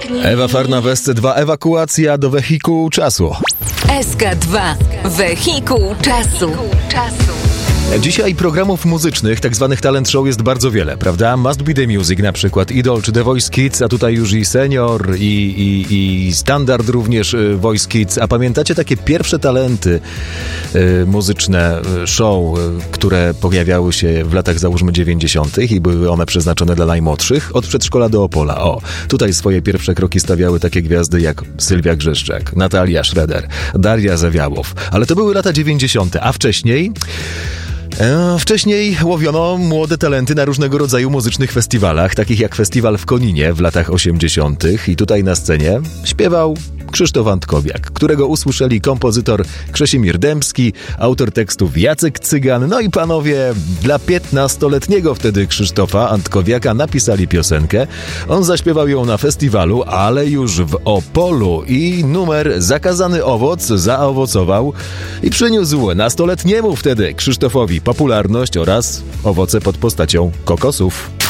Ucieknij. Ewa Farna w SC2. Ewakuacja do wehikułu czasu. SK2. Wehikuł czasu. Dzisiaj programów muzycznych, tak zwanych talent show jest bardzo wiele, prawda? Must Be The Music na przykład, Idol czy The Voice Kids, a tutaj już i Senior, i Standard również Voice Kids. A pamiętacie takie pierwsze talenty muzyczne show, które pojawiały się w latach załóżmy 90. i były one przeznaczone dla najmłodszych? Od przedszkola do Opola. O, tutaj swoje pierwsze kroki stawiały takie gwiazdy jak Sylwia Grzeszczak, Natalia Schroeder, Daria Zawiałow. Ale to były lata 90., a wcześniej łowiono młode talenty na różnego rodzaju muzycznych festiwalach, takich jak festiwal w Koninie w latach 80. I tutaj na scenie śpiewał Krzysztof Antkowiak, którego usłyszeli kompozytor Krzesimir Dębski, autor tekstów Jacek Cygan, no i panowie dla 15-letniego wtedy Krzysztofa Antkowiaka napisali piosenkę. On zaśpiewał ją na festiwalu, ale już w Opolu i numer Zakazany owoc zaowocował i przyniósł nastoletniemu wtedy Krzysztofowi popularność oraz owoce pod postacią kokosów.